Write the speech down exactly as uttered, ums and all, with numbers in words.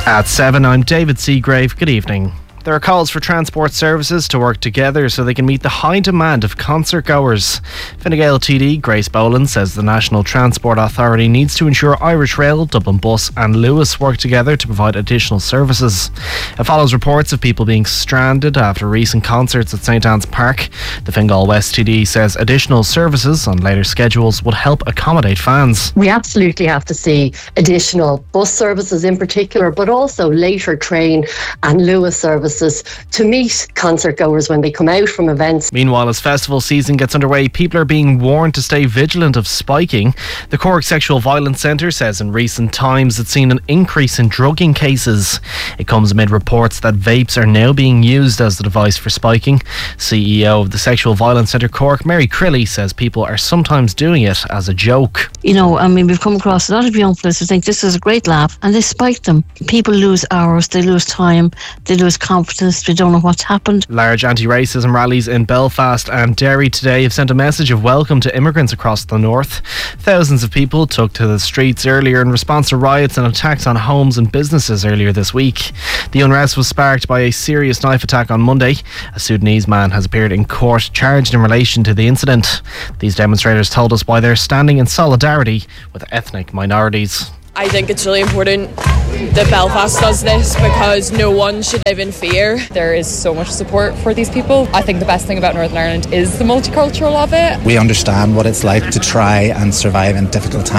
At seven, I'm David Seagrave. Good evening. There are calls for transport services to work together so they can meet the high demand of concert goers. Fine Gael T D Grace Boland says the National Transport Authority needs to ensure Irish Rail, Dublin Bus and Lewis work together to provide additional services. It follows reports of people being stranded after recent concerts at St Anne's Park. The Fine Gael West T D says additional services on later schedules would help accommodate fans. We absolutely have to see additional bus services in particular, but also later train and Lewis services to meet concert goers when they come out from events. Meanwhile, as festival season gets underway, people are being warned to stay vigilant of spiking. The Cork Sexual Violence Centre says in recent times it's seen an increase in drugging cases. It comes amid reports that vapes are now being used as the device for spiking. C E O of the Sexual Violence Centre Cork, Mary Crilly, says people are sometimes doing it as a joke. You know, I mean, we've come across a lot of young fellas who think this is a great laugh and they spike them. People lose hours, they lose time, they lose confidence. We don't know what's happened. Large anti-racism rallies in Belfast and Derry today have sent a message of welcome to immigrants across the north. Thousands of people took to the streets earlier in response to riots and attacks on homes and businesses earlier this week. The unrest was sparked by a serious knife attack on Monday. A Sudanese man has appeared in court charged in relation to the incident. These demonstrators told us why they're standing in solidarity with ethnic minorities. I think it's really important that Belfast does this because no one should live in fear. There is so much support for these people. I think the best thing about Northern Ireland is the multicultural of it. We understand what it's like to try and survive in difficult times.